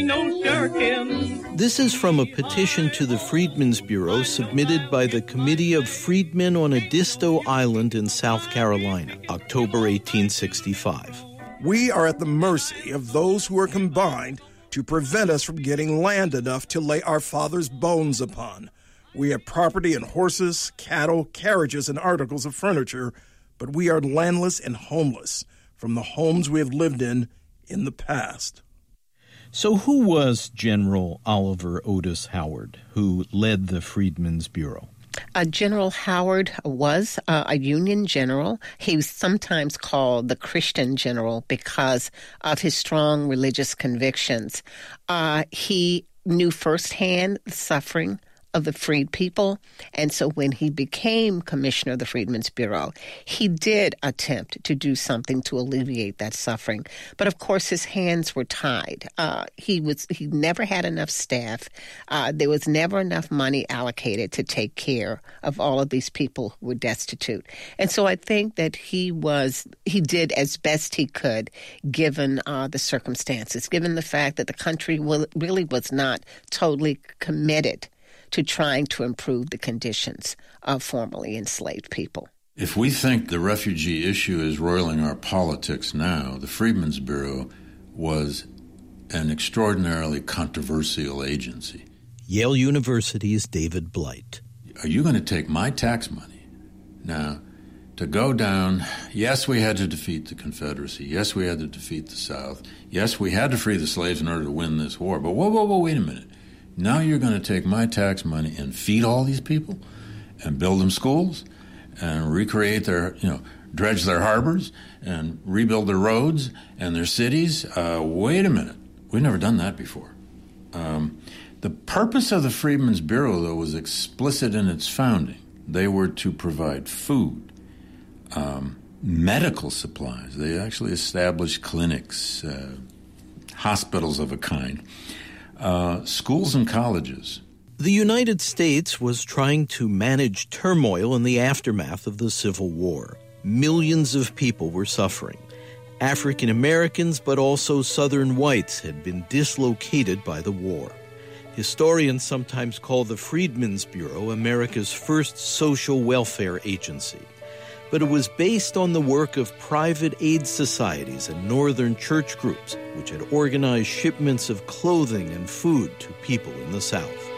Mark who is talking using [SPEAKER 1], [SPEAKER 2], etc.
[SPEAKER 1] ain't no shirking.
[SPEAKER 2] This is from a petition to the Freedmen's Bureau submitted by the Committee of Freedmen on Edisto Island in South Carolina, October 1865.
[SPEAKER 3] We are at the mercy of those who are combined to prevent us from getting land enough to lay our fathers' bones upon. We have property in horses, cattle, carriages, and articles of furniture, but we are landless and homeless from the homes we have lived in the past.
[SPEAKER 2] So who was General Oliver Otis Howard, who led the Freedmen's Bureau?
[SPEAKER 4] General Howard was a Union general. He was sometimes called the Christian general because of his strong religious convictions. He knew firsthand the suffering of the freed people. And so when he became commissioner of the Freedmen's Bureau, he did attempt to do something to alleviate that suffering. But of course, his hands were tied. He never had enough staff. There was never enough money allocated to take care of all of these people who were destitute. And so I think that he did as best he could, given the circumstances, given the fact that the country really was not totally committed to trying to improve the conditions of formerly enslaved people.
[SPEAKER 5] If we think the refugee issue is roiling our politics now, the Freedmen's Bureau was an extraordinarily controversial agency.
[SPEAKER 2] Yale University's David Blight.
[SPEAKER 5] Are you going to take my tax money now to go down? Yes, we had to defeat the Confederacy. Yes, we had to defeat the South. Yes, we had to free the slaves in order to win this war. But whoa, wait a minute. Now you're going to take my tax money and feed all these people and build them schools and recreate their, dredge their harbors and rebuild their roads and their cities? Wait a minute. We've never done that before. The purpose of the Freedmen's Bureau, though, was explicit in its founding. They were to provide food, medical supplies. They actually established clinics, hospitals of a kind. Schools and colleges.
[SPEAKER 2] The United States was trying to manage turmoil in the aftermath of the Civil War. Millions of people were suffering. African Americans, but also Southern whites, had been dislocated by the war. Historians sometimes call the Freedmen's Bureau America's first social welfare agency. But it was based on the work of private aid societies and northern church groups, which had organized shipments of clothing and food to people in the South.